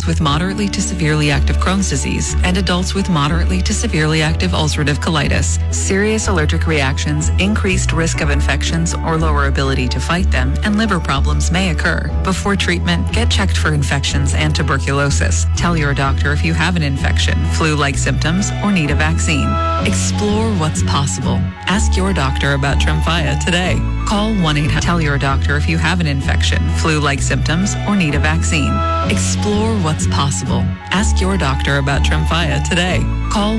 adults with moderately to severely active Crohn's disease and adults with moderately to severely active ulcerative colitis. Serious allergic reactions, increased risk of infections or lower ability to fight them, and liver problems may occur. Before treatment, get checked for infections and tuberculosis. Tell your doctor if you have an infection, flu-like symptoms, or need a vaccine. Explore what's possible. Ask your doctor about Tremfya today. Call 1-800. Tell your doctor if you have an infection, flu-like symptoms, or need a vaccine. Explore what's possible. Ask your doctor about Tremfya today. Call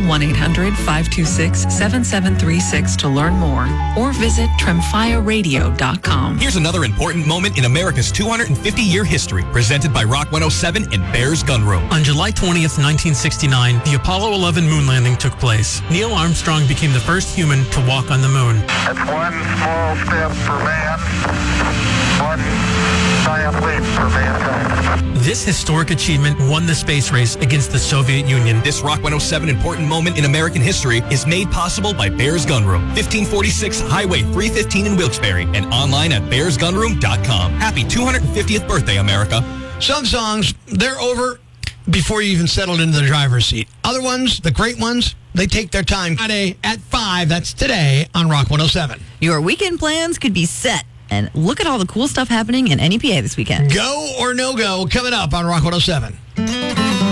1-800-526-7736 to learn more or visit TremfyaRadio.com. Here's another important moment in America's 250-year history, presented by Rock 107 and Bears Gun Room. On July 20th, 1969, the Apollo 11 moon landing took place. Neil Armstrong became the first human to walk on the moon. That's one small step for man, one giant leap for mankind. This historic achievement won the space race against the Soviet Union. This Rock 107 important moment in American history is made possible by Bears Gun Room, 1546 Highway 315 in Wilkes-Barre, and online at bearsgunroom.com. Happy 250th birthday, America. Some songs, they're over before you even settled into the driver's seat. Other ones, the great ones, they take their time. Friday at 5, that's today on Rock 107. Your weekend plans could be set. And look at all the cool stuff happening in NEPA this weekend. Go or no go, coming up on Rock 107.